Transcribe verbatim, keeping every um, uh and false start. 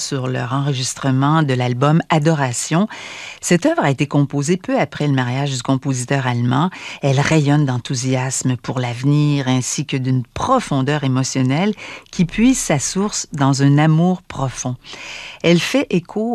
sur leur enregistrement de l'album Adoration. Cette œuvre a été composée peu après le mariage du compositeur allemand. Elle rayonne d'enthousiasme pour l'avenir ainsi que d'une profondeur émotionnelle qui puise sa source dans un amour profond. Elle fait écho